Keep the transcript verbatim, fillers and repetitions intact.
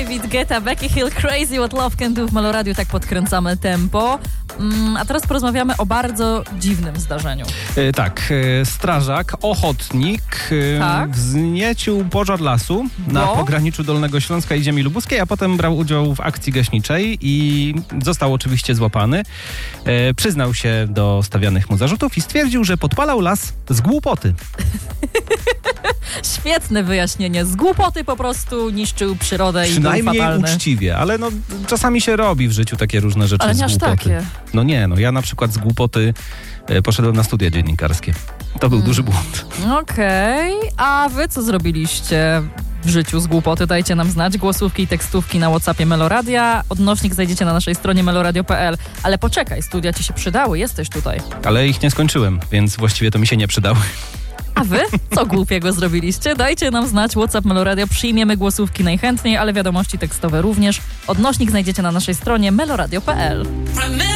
David Guetta, Becky Hill, Crazy What Love Can Do w Meloradiu, tak podkręcamy tempo. Mm, a teraz porozmawiamy o bardzo dziwnym zdarzeniu. E, tak, e, strażak, ochotnik e, Tak? wzniecił pożar lasu na Bo? pograniczu Dolnego Śląska i ziemi lubuskiej, a potem brał udział w akcji gaśniczej i został oczywiście złapany. E, przyznał się do stawianych mu zarzutów i stwierdził, że podpalał las z głupoty. Świetne wyjaśnienie. Z głupoty po prostu niszczył przyrodę i był Przynajmniej fatalny. uczciwie, ale no czasami się robi w życiu takie różne rzeczy Ale z nie aż głupoty. takie. No nie, no ja na przykład z głupoty e, poszedłem na studia dziennikarskie. To był Hmm. duży błąd. Okej, a wy co zrobiliście w życiu z głupoty? Dajcie nam znać. Głosówki i tekstówki na WhatsAppie Meloradia. Odnośnik znajdziecie na naszej stronie meloradio kropka p l. Ale poczekaj, studia ci się przydały, jesteś tutaj. Ale ich nie skończyłem, więc właściwie to mi się nie przydały. A wy co głupiego zrobiliście? Dajcie nam znać. WhatsApp Meloradio. Przyjmiemy głosówki najchętniej, ale wiadomości tekstowe również. Odnośnik znajdziecie na naszej stronie meloradio kropka p l.